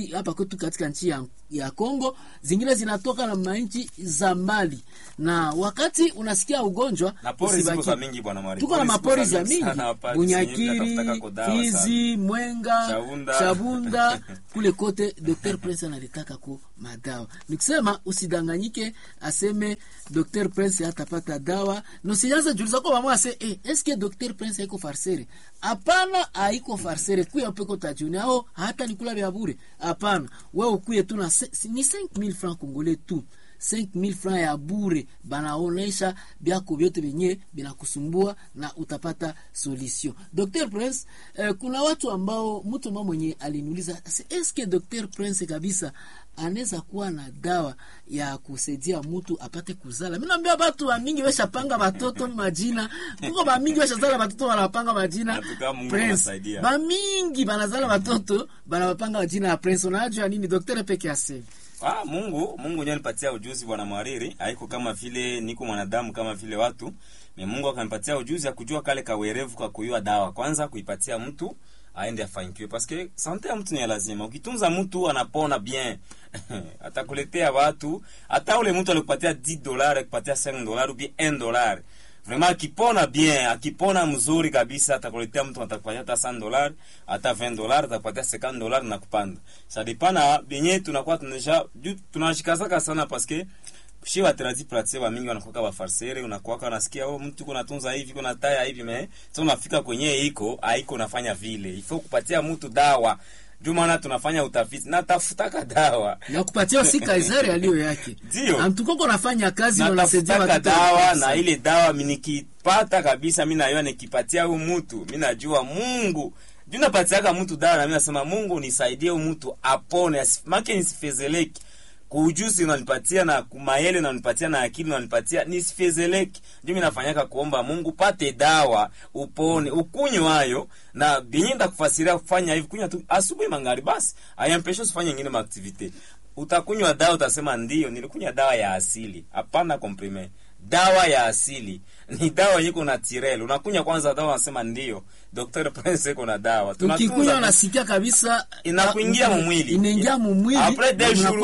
hapa kwetu katika nchi ya Kongo, zingine zinatoka na manchi za mbali. Na wakati unasikia ugonjwa na pori ziko za mingi bwana Mari. Tuko na mapori za mingi. Bunyakiri, Fizi, Mwenga, Shabunda kule kote Dr. Prince analitaka ku madawa. Nikisema usidanganyike aseme Dr. Prince hatapata dawa. Nosianza juliza kwa mama ase eske Dr. Prince haiko farsere? Hapana, haiko farsere. Kuya peko tajuni au hata nikula vya bure. Hapana. Wewe ukuye tu na ni 5000 francs congolais tu. 5000 francs ya bure banaonesha byako vyote venye binakusumbua na utapata solution. Dr. Prince, kuna watu ambao mtu mmoja mwenye aliniuliza eske Dr. Prince kabisa anaweza kuwa na dawa ya kusaidia mtu apate kuzala. Mimi naambia watu wa mingi weshapanga watoto majina. Kuko ba mingi weshazala watoto wanapanga majina Prince. Ba mingi banazala watoto banapanga majina ya Prince. Unajua nini Dr. peke yake? Mungu ndiye anipatia ujuzi bwana Mwariri. Haiko kama vile niko mwanadamu kama vile watu. Mungu akanipatia ujuzi ya kujua kale kawerevu kwa kuyua dawa. Kwanza kuipatia mtu aende afanikiwe parce que santé ya mtu ni lazima. Ukitunza mtu anapona bien. Atakuletea watu, hata ule mtu alikupatia $10 akupatia $5 ou bien $1. Vraiment akipona bien, akipona mzuri kabisa atakuletea mtu atakupatia hata $100, hata $20, atakupatia $50 na kupanda. Ça dépend na benye tunakuwa tunashikazaka sana parce que shi watrazi pratique wa mingi wanakuwa wa farsere, unakuwa unasikia mtu kuna tunza hivi kuna taya hivi sasa unafika kwenye haiko unafanya vile. Ifo kupatia mtu dawa. Jumana tunafanya utafiti na tafutaka dawa. Na kupatia si Kaisari aliyo yake. Ndio. Antukoko nafanya kazi na unasaidia watu dawa na ile dawa mimi nikipata kabisa mimi nayo nikipatia huyu mtu mimi najua Mungu. Juna patiaka mtu dawa na mimi nasema Mungu nisaidie huyu mtu apone asimake nisifezeleki. Kuujuzi unanipatia na kumayele unanipatia na akili unanipatia nisifezeleki. Ndio mimi nafanyaka kuomba Mungu pate dawa upone ukunywe hayo na binyenda kufasiria kufanya hivi kunywa tu asubuhi mangari basi ayampesho usifanye nyingine activity. Utakunywa dawa utasema ndio nilikunywa dawa ya asili. Hapana comprimé. Dawa ya asili ni dawa yiko na tirel. Unakunywa kwanza dawa unasema ndio Dr. Prince iko na dawa. Tukikunywa unasikia kabisa inakuingia mwili. Inaingia mwili. Après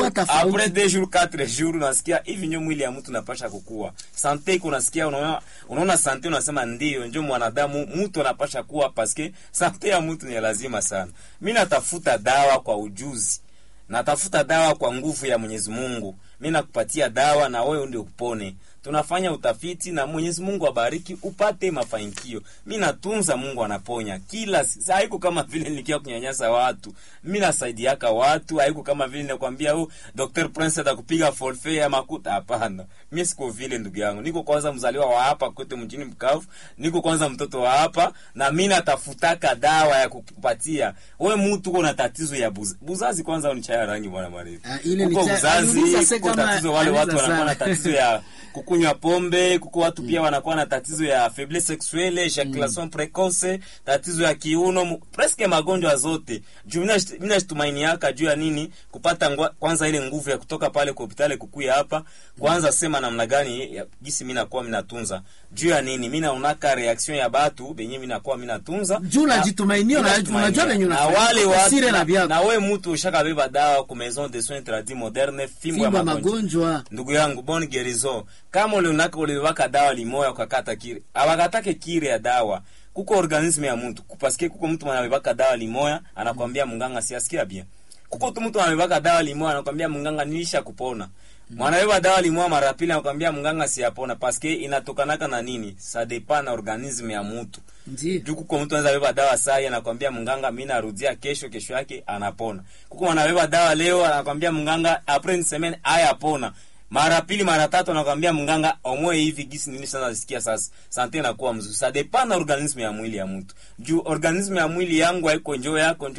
2 jours 4 jours unasikia hivi nyo mwili ya mtu unapasha kukua. Sante iko unasikia unaona sante unasema ndio ndio mwanadamu mtu anapasha kuwa parce que sante ya mtu ni lazima sana. Mimi natafuta dawa kwa ujuzi. Natafuta dawa kwa nguvu ya Mwenyezi Mungu. Mimi nakupatia dawa na wewe ndio upone. Tunafanya utafiti na Mwenyezi Mungu abariki upate mafanikio. Mimi natunza Mungu anaponya. Kila haiko kama vile nikiwa kunyanyasa watu. Mimi nasaidiaka watu, haiko kama vile nakwambia Dr. Prince atakupiga forfait ya makuta hapana. Mimi siko vile ndugu yangu. Niko kwanza mzaliwa wa hapa kote mjini Bukavu. Niko kwanza mtoto wa hapa na mimi natafutaka dawa ya kukupatia. Wewe mtu uko na tatizo ya buzazi kwanza unichaya rangi bwana Mari. Ile ni buzazi, kwa tatizo wale watu wanakuwa na tatizo ya kukunywa pombe, kuko watu pia wanakuwa na tatizo ya faiblesse sexuelle, ejaculation précoce, tatizo ya kiuno, presque magonjwa zote. Mimi natumaini yaka juu ya nini kupata kwanza ile nguvu ya kutoka pale kwa hospitali kukuya hapa, kwanza sema namna gani gisi mimi nakuwa mimi natunza. Juu ya nini mimi naonaka reaction ya batu benye mimi nakuwa mimi natunza. Juu unajitumainio na unajua venye unafanya. Na wale watu na wewe mtu ushakabeba dawa kwa maison de soins tradis moderne fimbo ya magonjwa. Ndugu yangu bonne guérison. Kama uliwaka dawa limoya ukakata kire. Awakatake kire ya dawa. Kuko organisme ya mtu. Kupaske kuko mtu anabebaka dawa limoya anakuambia munganga siasikia bien. Kuko mtu anabebaka dawa limoya anakuambia munganga nilisha kupona. Mwanabeba dawa limoya mara pili anakuambia munganga siyapona paske inatokanaka na nini? Ça dépend na organisme ya mtu. Ndio. Kuko mtu anaweza beba dawa saa anakuambia munganga mimi narudia kesho yake anapona. Kuko anabeba dawa leo anakuambia munganga après une semaine hayapona. Mara pili mara tatu anakuambia munganga omoe hivi gisi nini sana nasikia sasa. Sante inakuwa mzuri. Ça dépend na organisme ya mwili ya mtu. Juu organisme ya mwili yangu haiko njoo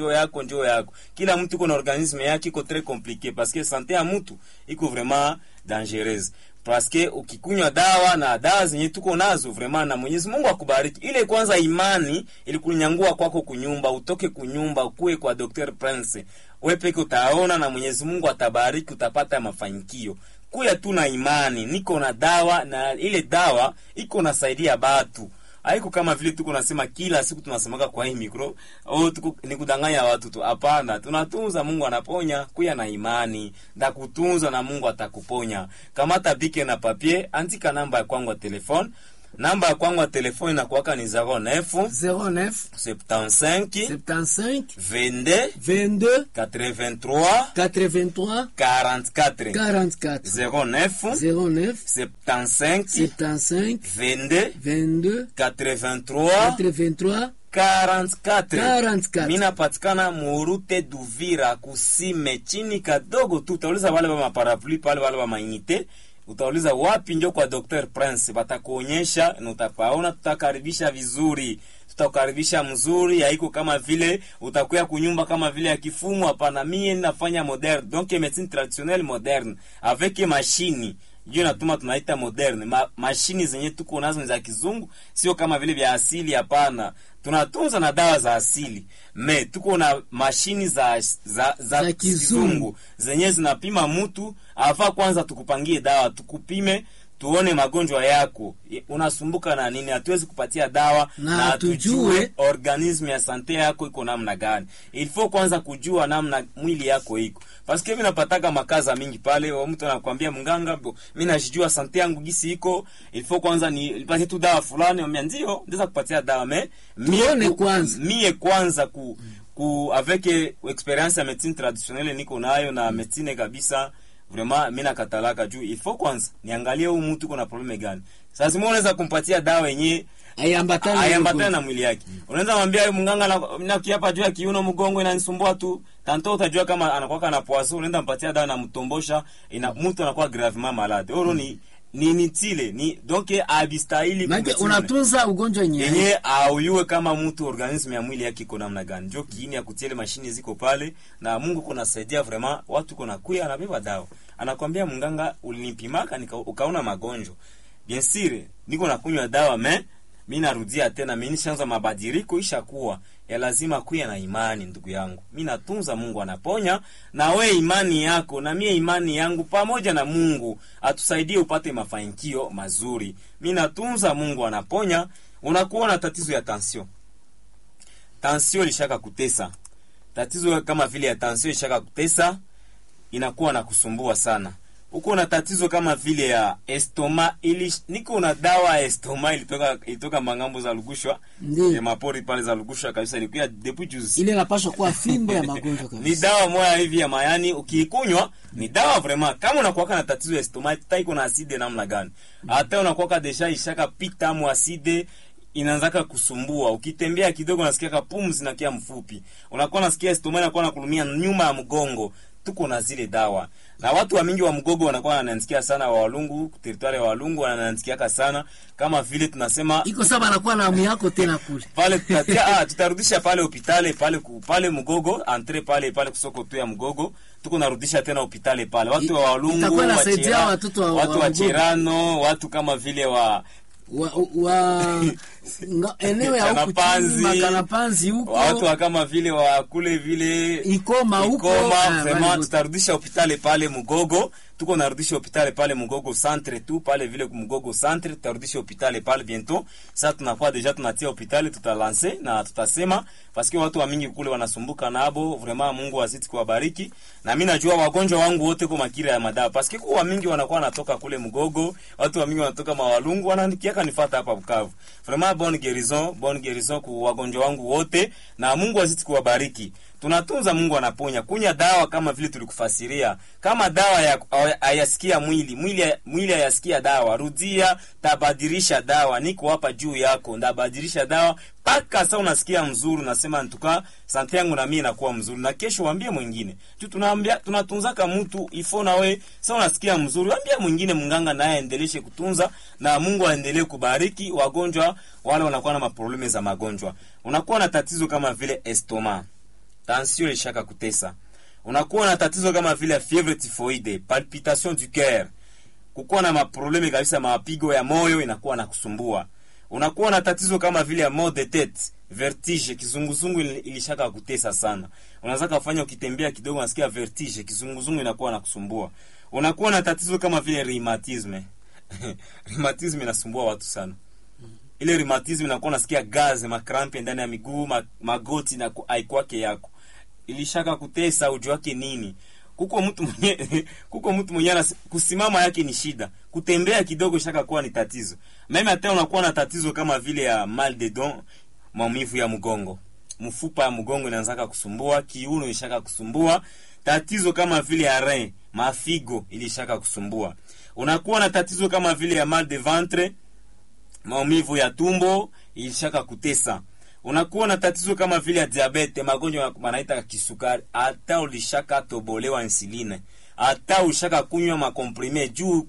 yako. Kila mtu kuna organisme yake iko très compliqué parce que santé ya mtu iko vraiment dangereuse. Parce que ukikunywa dawa na dawa zenye tuko nazo vraiment na Mwenyezi Mungu akubariki. Ile kwanza imani ilikunyangua kwako kunyumba, utoke kunyumba ukue kwa Dr. Prince. Wewe peke utaona na Mwenyezi Mungu atabariki utapata mafanikio. Kuya tu na imani, niko na dawa na ile dawa iko nasaidia batu. Haiko kama vile tuko nasema kila siku tunasemaka kwa hii micro, tuko ni kudanganya watu tu. Hapana, tunatunza Mungu anaponya, kuya na imani, nda kutunza na Mungu atakuponya. Kamata bike na papier, andika namba ya kwangu ya telefone. Namba ya kwangu ya telefone inakuwaka ni 09 75 22 83 44 09 75 22 83 44. Mina patikana Murute Duvira kusime chini kadogo tu. Utauliza wale wa maparapluie pale, wale wa mainite, utauliza wapi ndio kwa Dr. Prince, batakuonyesha na utapaona. Tutakaribisha vizuri, tutakaribisha mzuri. Haiko kama vile utakuya kunyumba kama vile ya kifumu. Hapana, mimi nafanya moderne, donc médecine traditionnelle moderne avec machine. Hiyo natuma tunaita moderne. Mashini zenye tuko nazo ni za kizungu, sio kama vile vya asili. Hapana, tunatunza na dawa za asili. Tuko na mashini za kizungu zenye zinapima mtu. Afa kwanza tukupangie dawa, tukupime, tuone magonjwa yako. Unasumbuka na nini? Hatuwezi kupatia dawa na tujue organisme ya sante yako iko namna gani. Il faut kwanza kujua namna mwili yako iko. Parce que mimi napataka makaza mingi pale, mtu anakuambia mganga, mimi najijua sante yangu gisi iko, il faut kwanza nipate tu dawa fulani. Mimi ndio ndeza kupatia dawa, mie kwanza ku avec experience ya médecine traditionnelle niko nayo na médecine kabisa. Vraiment mimi nakatalaka juu il faut kwanza niangalie huyu mtu kuna probleme gani. Sasa unaweza kumpatia dawa yenyewe ayambatana na mwili yake. Unaweza mwambia mganga na kiapa juu ya kiuno, mgongo inanisumbua tu, tanto utajua kama anakuwa na poaso. Unaenda mpatia dawa na mtombosha, mtu anakuwa gravement malade. Oro ni tile ni donc abistahili kumbe unatunza ugonjwa yenyewe auyue kama mtu organisme ya mwili yake iko namna gani. Ndio kiini ya kutiele mashini ziko pale, na Mungu kuna saidia vraiment watu kuna kuya anabeba dawa. Anakuambia mganga, ulinipimaka ukaona magonjwa. Bien sûr niko nakunywa dawa, mimi narudia tena, mimi nishaanza mabadiliko ishakuwa ya lazima kuya na imani. Ndugu yangu, mimi natunza Mungu anaponya, na we imani yako na mimi imani yangu pamoja na Mungu atusaidie upate mafanikio mazuri. Mimi natunza Mungu anaponya. Unakuwa na tatizo ya tension lishaka kutesa, tatizo kama vile ya tension lishaka kutesa, inakuwa na kusumbua sana. Uko na tatizo kama vile ya estoma, niko na dawa ya estoma ilitoka mangambo za Lugushwa, ya mapori pale za Lugushwa kabisa, ilikuwa depuis juzi. Ile inapaswa kuwa fimbo ya magonjwa kabisa. Ni dawa moja hivi ya mayani, ukiikunywa ni dawa vraiment. Kama unakuwa na tatizo ya estoma, iko na aside namna gani, hata unakuwa deja ishaka pita mu aside inaanza kusumbua. Ukitembea kidogo unasikia pumzi na kia mfupi, unakuwa unasikia estoma inakuwa nakulumia nyuma ya mgongo. Tuko na zile dawa. Na watu wa mingi wa Mgogo wanakuwa wananisikia sana, wa Walungu, territoire ya Walungu wananisikiaka sana, kama vile tunasema iko sababu anakuwa na amu yako tena kule. Pale tutarudisha pale hospitali pale Mgogo, entre pale kusoko tu ya Mgogo, tuko narudisha tena hospitali pale. Watu wa Walungu, watu wa Cherano, watu kama vile wa eneo ya huko Makanapanzi huko, watu kama vile wa kule vile Ikoma huko, vraiment tutarudisha hospitali pale Mugogo. Tuko narudisha hospitali pale Mugogo centre tu pale vile Mugogo centre, tutarudisha hospitali pale bientôt. Sasa tunakuwa deja tunatia hospitali, tutalancer na tutasema parce que watu wa mingi kule wanasumbuka nabo. Vraiment Mungu azidi kuwabariki, na mimi najua wagonjwa wangu wote kwa makira ya madawa, parce que kwa mingi wanakuwa natoka kule Mugogo, watu wa mingi wanatoka Mawalungu, wananikiaka nifuata hapa Bukavu. Vraiment bonne guérison kwa wagonjwa wangu wote, na Mungu azidi kuwabariki. Tunatunza Mungu anaponya. Kunya dawa kama vile tulikufasiria. Kama dawa hayasikia mwili hayasikia dawa, rudia, tabadilisha dawa. Niko hapa juu yako, ndabadilisha dawa paka sasa unasikia mzuri, nasema ntuka sante yangu na mimi inakuwa mzuri, na kesho waambie mwingine. Tunatunzaka mtu ifo na we sasa unasikia mzuri, waambie mwingine, mganga naye aendeleshe kutunza, na Mungu aendelee kubariki wagonjwa wale wanakuwa na maprobleme za magonjwa. Unakuwa na tatizo kama vile estoma, tension ilishaka kutesa. Unakuwa na tatizo kama vile fièvre typhoïde, palpitation du cœur. Kukuwa na maprobleme kabisa, mapigo ya moyo inakuwa na kusumbua. Unakuwa na tatizo kama vile ya mal de tête, vertige, kizunguzungu ilishaka kutesa sana. Unaweza kufanya ukitembea kidogo unasikia vertige, kizunguzungu inakuwa na kusumbua. Unakuwa na tatizo kama vile rheumatisme. Rheumatisme inasumbua watu sana. ile rheumatism inakuwa nasikia gaze, makrampe ndani ya miguu, magoti na aikwake yako. Ilishaka kutesa ujue wake nini? Kuko mtu mwenye kusimama yake ni shida. Kutembea kidogo shaka kuwa ni tatizo. Meme hata unakuwa na tatizo kama vile ya mal de don, maumivu ya mgongo. Mfupa ya mgongo inaanza kusumbua, kiuno ishaka kusumbua, tatizo kama vile ya rein, mafigo ilishaka kusumbua. Unakuwa na tatizo kama vile ya mal de ventre, maumivu ya tumbo ilishaka kutesa. Unakuwa na tatizo kama vile ya diabete, magonjwa wanaita kisukari, hata ulishaka tobolewa insuline, hata ushaka kunywa makomprime,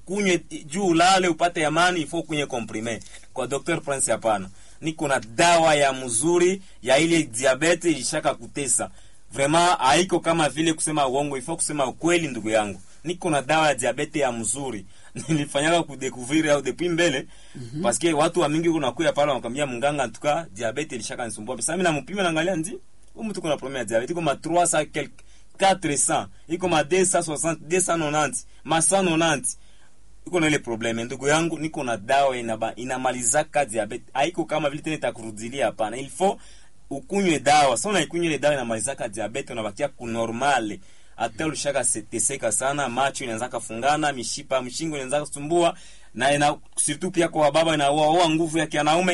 juu lale upate amani, ifo kunywe komprime. Kwa Dr. Prince hapana. Niko na dawa ya mzuri ya ile diabete ilishaka kutesa. Vraiment haiko kama vile kusema uongo, ifo kusema ukweli ndugu yangu. Niko na dawa ya diabete ya mzuri. Nilifanyaka kudécouvrir au depuis mbele parce que watu wa mingi kuna kuya pale wanakwambia mganga antuka diabete ilishaka nisumbua. Sasa mimi nampima naangalia ndi huyu mtu kuna problem ya diabete iko ma 300 quelque 400 iko ma 260 290 ma 190 iko na ile problem. Ndugu yangu niko na dawa inamalizaka diabete. Haiko kama vile tena itakurudilia, hapana. Il faut ukunywe dawa. Sasa unaikunywa ile dawa inamalizaka diabete, unabakia ku normal. Hata ulishaka seteseka sana, macho inaanza kufungana, mishipa mshingo inaanza kusumbua, na surtout pia kwa baba inaua nguvu ya kianaume.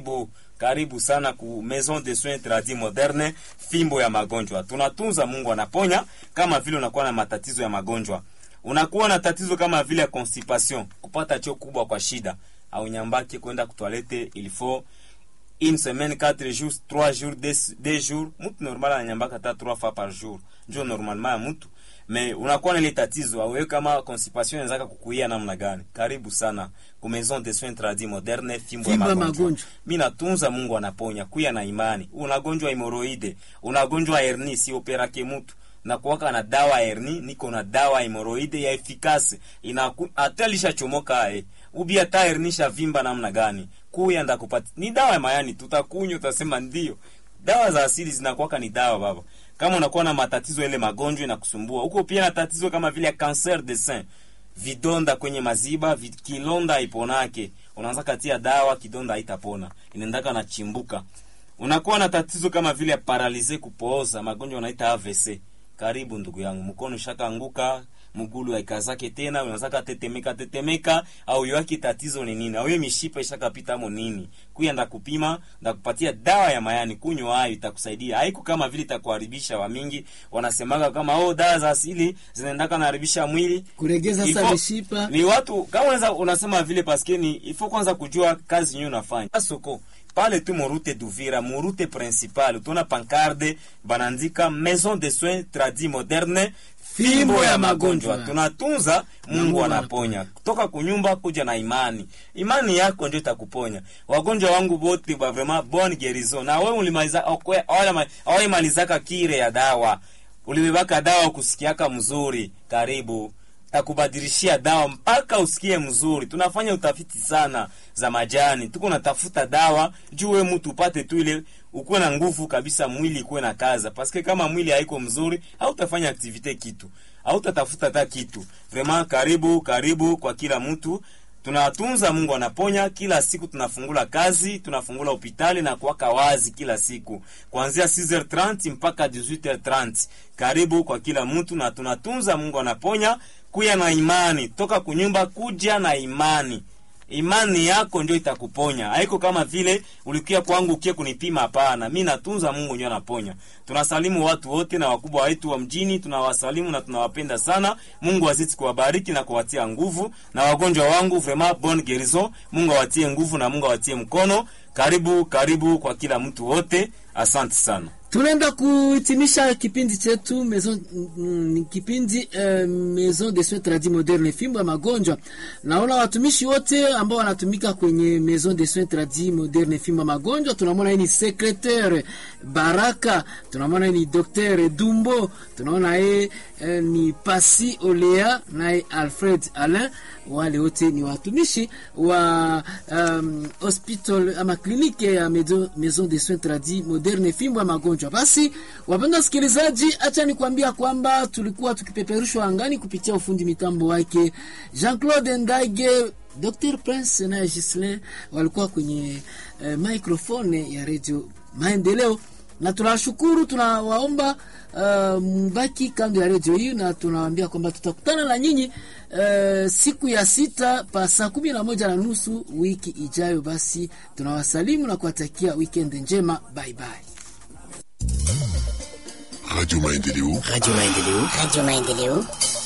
Karibu sana ku Maison de Soins Tradis Moderne, fimbo ya magonjwa. Tunatunza, Mungu anaponya. Kama vile unakuwa na matatizo ya magonjwa, unakuwa na tatizo kama vile constipation, kupata choo kubwa kwa shida, au nyambaki kwenda kutoilette, il faut une semaine, 4 jours, 3 jours, 2 jours. Mtu normal ananyambaka hata 3 fois par jour. Ndio normalement ya mtu. Mais unakuwa na ile tatizo, au kama constipation inaweza kukuia namna gani? Karibu sana ku Maison de Soins Tradis Moderne, fimbo ya magonjwa. Mimi natunza, Mungu anaponya. Kuya na imani. Unagonjwa hemorrhoide, unagonjwa hernie, si operake mtu. Na kuwaka na dawa hernie, niko na dawa hemorrhoide ya efficace. Atalisha chomoka ubia ta hernie shavimba namna gani? Kuya ndakupati. Ni dawa ya mayani, tutakunywa utasema ndio. Dawa za asili zinakuwa ni dawa baba. Kama unakuwa na matatizo ile magonjwa na kusumbua, huko pia na tatizo kama vile cancer de sein, vidonda kwenye maziba, kilonda iponake, unaanza katia dawa, kidonda haitapona, inaendaka na chimbuka. Unakuwa na tatizo kama vile paralyze, kupooza, magonjwa wanaita AVC. Karibu ndugu yangu, mkono shaka anguka, mgulu haikazake tena, unaanza tetemeka, au yaki tatizo ni nini? Au mishipa ishakapita mo nini? Kuya ndakupima, ndakupatia dawa ya mayani, kunywa hayo itakusaidia. Haiko kama vile itakuharibisha. Wa mingi wanasemaga kama dawa za asili zinaendaka kuharibisha mwili, kuregeza sasa mishipa. Ni watu kama unasema vile paske ni ifo kwanza kujua kazi yenu unafanya. Soko pale tu morute d'Uvira, morute principale, tuna pancarde banandika Maison de Soins Tradis Moderne, fimbo ya magonjwa. Tunatunza, Mungu anaponya. Kutoka kunyumba kuja na imani. Imani yako ndio itakuponya. Wagonjwa wangu wote ba vraiment bonne guérison. Na wewe ulimaliza au malizaka kire ya dawa. Ulibebaka dawa kusikiaka mzuri. Karibu. Takubadilishia dawa mpaka usikie mzuri. Tunafanya utafiti sana za majani. Tuko natafuta dawa juu wewe mtu upate tu ile ukuwe na nguvu kabisa, mwili ikuwe na kaza. Paske kama mwili haiko mzuri, hautafanya activite kitu, hautatafuta hata kitu. Vraiment karibu kwa kila mtu. Tunatunza, Mungu anaponya. Kila siku tunafungula kazi, tunafungula hospitali na kuwaka wazi kila siku. Kuanzia 6h30 mpaka 18h30. Karibu kwa kila mtu, na tunatunza, Mungu anaponya. Kuya na imani, toka kunyumba kuja na imani. Imani yako ndio itakuponya. Haiko kama vile ulikia kwangu ukie kunipima, hapana. Mimi natunza, Mungu ndio anaponya. Tunasalimu watu wote na wakubwa wetu wa mjini, tunawasalimu na tunawapenda sana. Mungu azidi kuwabariki na kuwatia nguvu. Na wagonjwa wangu vraiment bonne guérison. Mungu awatie nguvu na Mungu awatie mkono. Karibu kwa kila mtu wote. Asante sana. Tunaenda kuhitimisha kipindi chetu Maison de Soins Tradis Moderne, fimbo ya magonjwa. Naona watumishi wote ambao wanatumika kwenye Maison de Soins Tradis Moderne, fimbo ya magonjwa. Tunamwona ni secrétaire Baraka, tunamwona ni Dr. Dumbo, tunaona ni Pasi Olea na Alfred Alain. Wale wote ni watumishi wa hospital ama kliniki ya Maison de Soins Tradis Moderne, fimbo ya magonjwa. Basi wapenda wasikilizaji, acha nikwambia kwamba tulikuwa tukipeperushwa angani kupitia ufundi mitambo wake Jean-Claude Ndage Dr. Prince na Gislin walikuwa kwenye microphone ya Radio Maendeleo, na tunashukuru, tunawaomba mbaki kando ya radio hii, na tunawaambia kwamba tutakutana na nyinyi siku ya 6 pa saa 11:30 wiki ijayo. Basi tunawasalimu na kuwatakia weekend njema. Bye bye. Radio Maendeleo. Radio Maendeleo. Radio Maendeleo.